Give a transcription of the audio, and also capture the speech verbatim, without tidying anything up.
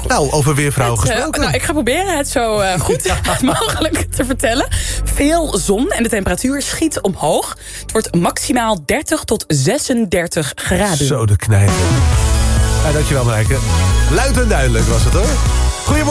Nou, over weervrouw Het, gesproken. Uh, nou, ik ga proberen het zo uh, goed mogelijk te vertellen. Veel zon en de temperatuur schiet omhoog. Het wordt maximaal dertig tot zesendertig graden. Zo de knijper. Ja, dankjewel, Marijke. Luid en duidelijk was het, hoor.